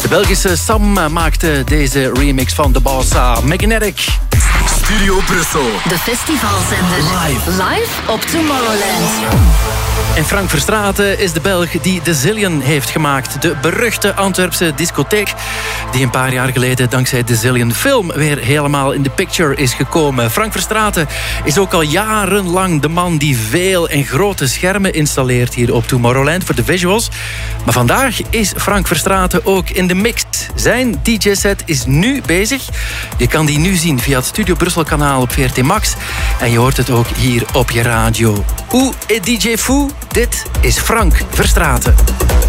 De Belgische Sam maakte deze remix van de Bossa Magnetic. Studio Brussel. De festivalzender. Live op Tomorrowland. En Frank Verstraeten is de Belg die de Zillion heeft gemaakt. De beruchte Antwerpse discotheek die een paar jaar geleden dankzij de Zillion film weer helemaal in de picture is gekomen. Frank Verstraeten is ook al jarenlang de man die veel en grote schermen installeert hier op Tomorrowland voor de visuals. Maar vandaag is Frank Verstraeten ook in de mix. Zijn DJ-set is nu bezig. Je kan die nu zien via het Studio Brussel kanaal op VRT Max. En je hoort het ook hier op je radio. Hoe is DJ Fou? Dit is Frank Verstraeten.